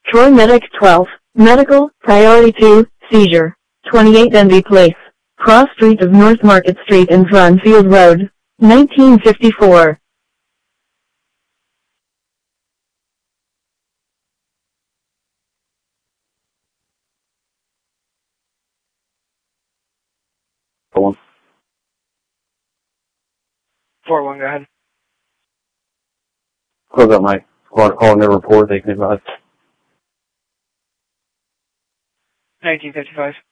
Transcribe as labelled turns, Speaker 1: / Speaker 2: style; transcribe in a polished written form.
Speaker 1: Troy Medic 12. Medical, Priority 2, Seizure. 28 Denby Place. Cross Street of North Market Street and Dronfield Road. 1954.
Speaker 2: Go on.
Speaker 3: 4-1, go ahead.
Speaker 2: Close up my squad call and their report. They can advise.
Speaker 3: 1955.